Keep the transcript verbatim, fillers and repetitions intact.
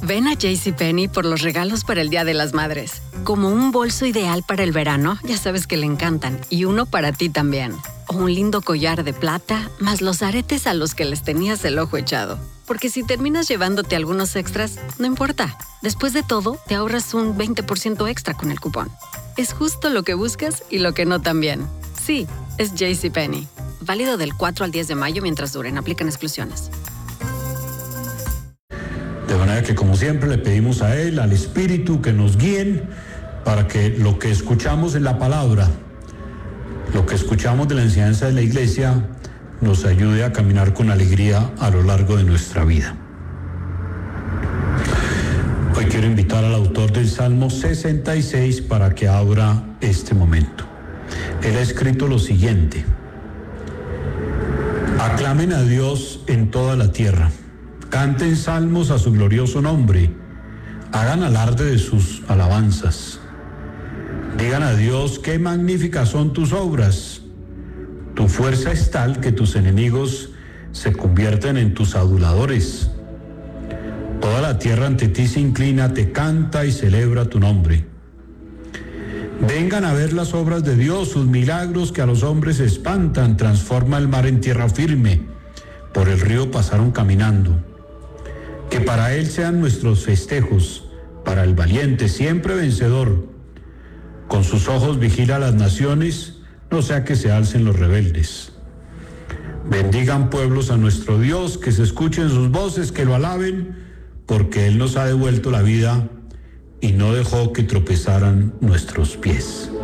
Ven a JCPenney por los regalos para el Día de las Madres. Como un bolso ideal para el verano, ya sabes que le encantan, y uno para ti también. O un lindo collar de plata, más los aretes a los que les tenías el ojo echado. Porque si terminas llevándote algunos extras, no importa. Después de todo, te ahorras un veinte por ciento extra con el cupón. Es justo lo que buscas y lo que no también. Sí, es JCPenney. Válido del cuatro al diez de mayo mientras duren. Aplican exclusiones. De manera que, como siempre, le pedimos a Él, al Espíritu, que nos guíen para que lo que escuchamos en la palabra, lo que escuchamos de la enseñanza de la Iglesia, nos ayude a caminar con alegría a lo largo de nuestra vida. Hoy quiero invitar al autor del Salmo sesenta y seis para que abra este momento. Él ha escrito lo siguiente: aclamen a Dios en toda la tierra. Canten salmos a su glorioso nombre, hagan alarde de sus alabanzas. Digan a Dios qué magníficas son tus obras. Tu fuerza es tal que tus enemigos se convierten en tus aduladores. Toda la tierra ante ti se inclina, te canta y celebra tu nombre. Vengan a ver las obras de Dios, sus milagros que a los hombres espantan. Transforma el mar en tierra firme, por el río pasaron caminando. Que para Él sean nuestros festejos, para el valiente siempre vencedor. Con sus ojos vigila a las naciones, no sea que se alcen los rebeldes. Bendigan pueblos a nuestro Dios, que se escuchen sus voces, que lo alaben, porque Él nos ha devuelto la vida y no dejó que tropezaran nuestros pies.